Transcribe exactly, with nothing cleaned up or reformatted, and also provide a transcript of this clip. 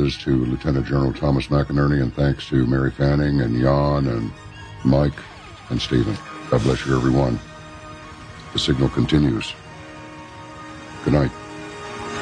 goes to Lieutenant General Thomas McInerney, and thanks to Mary Fanning and Jan and Mike and Stephen. God bless you, everyone. The signal continues. Good night.